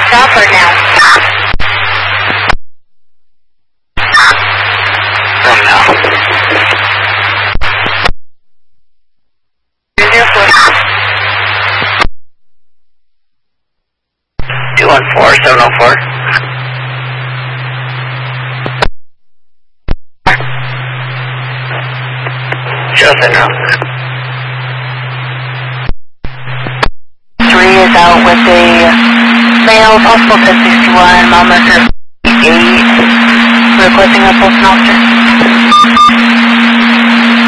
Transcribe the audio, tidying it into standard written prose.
Crawford now. From now. 204. 214, 704. Justin now. 3 is out with a male, possible 1061, mile marker 8, requesting a pulse officer.